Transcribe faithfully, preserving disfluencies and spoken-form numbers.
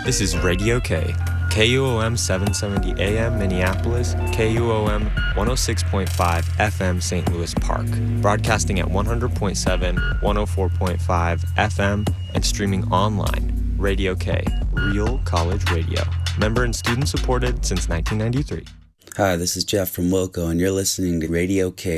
This is Radio K, K U O M seven seventy A M Minneapolis, K U O M one oh six point five F M Saint Louis Park, broadcasting at one hundred point seven, one oh four point five F M, and streaming online. Radio K, real college radio. Member and student supported since nineteen ninety-three. Hi, this is Jeff from Wilco, and you're listening to Radio K.